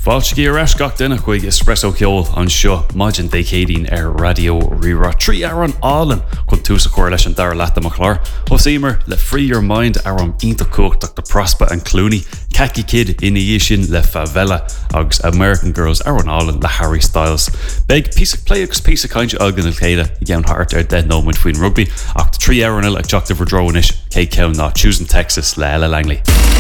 Fáiltí arás gach duine chuig espresso ceol an seo maidin décédín radio rira 3 hour an álan chun tús a chuir leis an dar leat amach lár. Os émer le Free Your Mind an ínta cook Dr. Prosper and Clooney, Khaki Kid in sin le Favela agus American Girls an álan le Harry Styles. Beg piece of play agus piece of kind agan il chéile I gceann hart dead moment faoin rugby ach 3 hour an ag Joachta Verdroin is cé ceann ná Choosing Texas le Ella Langley.